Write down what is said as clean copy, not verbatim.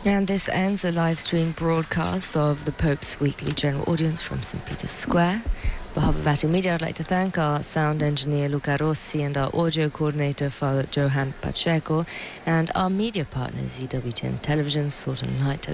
And this ends a live stream broadcast of the Pope's weekly general audience from St. Peter's Square. On behalf of Vatican Media, I'd like to thank our sound engineer Luca Rossi and our audio coordinator Father Johan Pacheco and our media partners EWTN Television, Salt and Light